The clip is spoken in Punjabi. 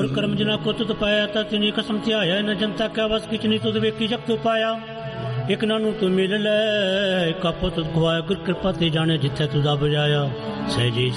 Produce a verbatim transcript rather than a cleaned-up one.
ਗੁਰ ਕਰਮ ਜਿਨਾ ਕੋ ਤੁਧ ਪਾਇਆ ਤਾ ਤਿਨੀ ਕਸਮ ਧਿਆਇਆ ਨ ਜਨਤਾ ਕਾ ਵਸ ਕਿਚ ਨੀ ਤੁਧ ਵੇਖੀ ਜਗ ਤੂੰ ਪਾਇਆ ਇਕ ਨਾਨੂੰ ਤੂੰ ਮਿਲ ਲੈ ਕਾਪੋ ਤੁਧ ਖਵਾਇਆ ਗੁਰ ਕਿਰਪਾ ਤੇ ਜਾਣੇ ਜਿੱਥੇ ਤੁਦਾ ਬਜਾਇਆ ਸਹਿਜੀ